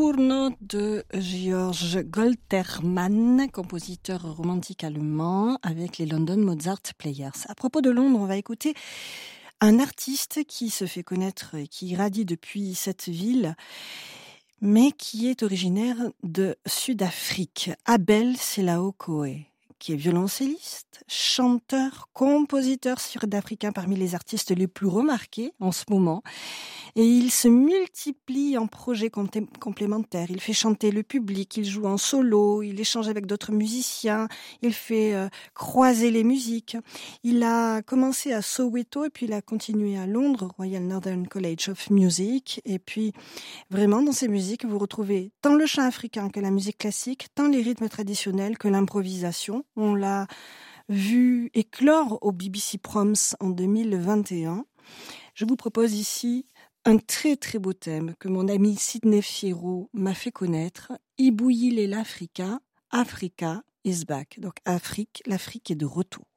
Notturno de Georg Goltermann, compositeur romantique allemand avec les London Mozart Players. À propos de Londres, on va écouter un artiste qui se fait connaître et qui irradie depuis cette ville, mais qui est originaire de Sud-Afrique, Abel Selao Koé, qui est violoncelliste, chanteur, compositeur sud-africain parmi les artistes les plus remarqués en ce moment. Et il se multiplie en projets complémentaires. Il fait chanter le public, il joue en solo, il échange avec d'autres musiciens, il fait croiser les musiques. Il a commencé à Soweto et puis il a continué à Londres, Royal Northern College of Music. Et puis vraiment dans ses musiques, vous retrouvez tant le chant africain que la musique classique, tant les rythmes traditionnels que l'improvisation. On l'a vu éclore au BBC Proms en 2021. Je vous propose ici un très très beau thème que mon ami Sidney Fierro m'a fait connaître. Ibouyi l'Africa, Africa is back. Donc l'Afrique est de retour.